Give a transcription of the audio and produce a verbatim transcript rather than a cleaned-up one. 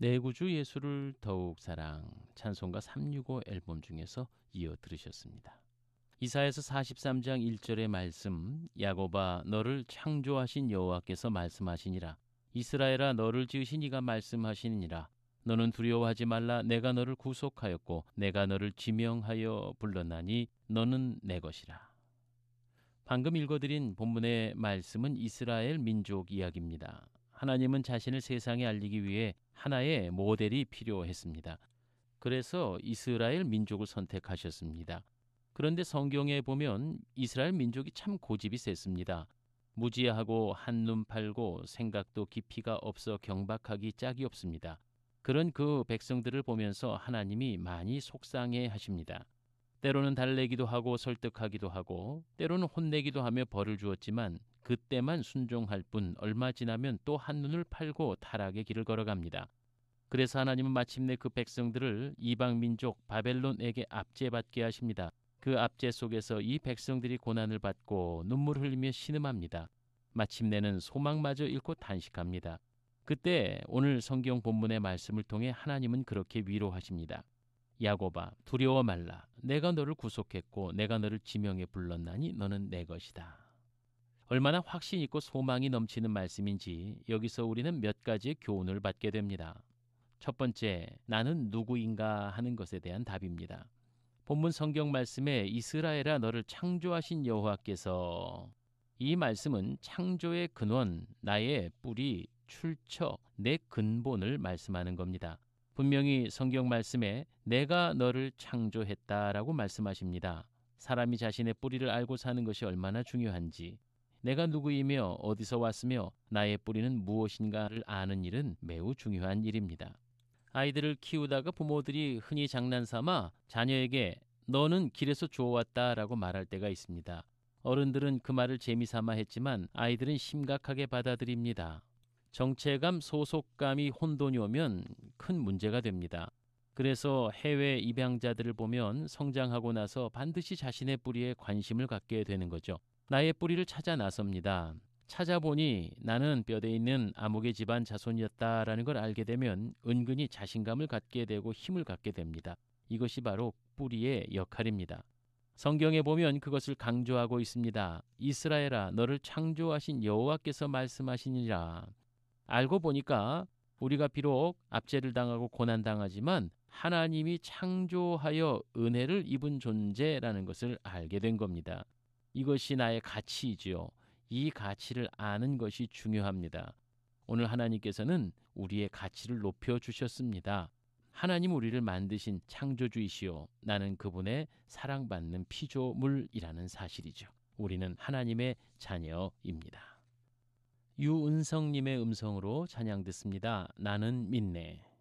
내 구주 예수를 더욱 사랑 찬송가 삼백육십오 앨범 중에서 이어 들으셨습니다. 이사야서 사십삼 장 일 절의 말씀, 야곱아 너를 창조하신 여호와께서 말씀하시니라. 이스라엘아 너를 지으신 이가 말씀하시니라. 너는 두려워하지 말라. 내가 너를 구속하였고 내가 너를 지명하여 불렀나니 너는 내 것이라. 방금 읽어드린 본문의 말씀은 이스라엘 민족 이야기입니다. 하나님은 자신을 세상에 알리기 위해 하나의 모델이 필요했습니다. 그래서 이스라엘 민족을 선택하셨습니다. 그런데 성경에 보면 이스라엘 민족이 참 고집이 셌습니다. 무지하고 한눈 팔고 생각도 깊이가 없어 경박하기 짝이 없습니다. 그런 그 백성들을 보면서 하나님이 많이 속상해 하십니다. 때로는 달래기도 하고 설득하기도 하고 때로는 혼내기도 하며 벌을 주었지만 그때만 순종할 뿐 얼마 지나면 또 한눈을 팔고 타락의 길을 걸어갑니다. 그래서 하나님은 마침내 그 백성들을 이방 민족 바벨론에게 압제받게 하십니다. 그 압제 속에서 이 백성들이 고난을 받고 눈물 흘리며 신음합니다. 마침내는 소망마저 잃고 탄식합니다. 그때 오늘 성경 본문의 말씀을 통해 하나님은 그렇게 위로하십니다. 야곱아 두려워 말라. 내가 너를 구속했고 내가 너를 지명해 불렀나니 너는 내 것이다. 얼마나 확신 있고 소망이 넘치는 말씀인지 여기서 우리는 몇 가지의 교훈을 받게 됩니다. 첫 번째, 나는 누구인가 하는 것에 대한 답입니다. 본문 성경 말씀에 이스라엘아 너를 창조하신 여호와께서, 이 말씀은 창조의 근원, 나의 뿌리, 출처, 내 근본을 말씀하는 겁니다. 분명히 성경 말씀에 내가 너를 창조했다라고 말씀하십니다. 사람이 자신의 뿌리를 알고 사는 것이 얼마나 중요한지, 내가 누구이며 어디서 왔으며 나의 뿌리는 무엇인가를 아는 일은 매우 중요한 일입니다. 아이들을 키우다가 부모들이 흔히 장난삼아 자녀에게 너는 길에서 주워왔다라고 말할 때가 있습니다. 어른들은 그 말을 재미삼아 했지만 아이들은 심각하게 받아들입니다. 정체감, 소속감이 혼돈이 오면 큰 문제가 됩니다. 그래서 해외 입양자들을 보면 성장하고 나서 반드시 자신의 뿌리에 관심을 갖게 되는 거죠. 나의 뿌리를 찾아 나섭니다. 찾아보니 나는 뼈대 있는 아무개 집안 자손이었다라는 걸 알게 되면 은근히 자신감을 갖게 되고 힘을 갖게 됩니다. 이것이 바로 뿌리의 역할입니다. 성경에 보면 그것을 강조하고 있습니다. 이스라엘아 너를 창조하신 여호와께서 말씀하시니라. 알고 보니까 우리가 비록 압제를 당하고 고난당하지만 하나님이 창조하여 은혜를 입은 존재라는 것을 알게 된 겁니다. 이것이 나의 가치이지요. 이 가치를 아는 것이 중요합니다. 오늘 하나님께서는 우리의 가치를 높여주셨습니다. 하나님 우리를 만드신 창조주이시오. 나는 그분의 사랑받는 피조물이라는 사실이죠. 우리는 하나님의 자녀입니다. 유은성님의 음성으로 찬양 듣습니다. 나는 믿네.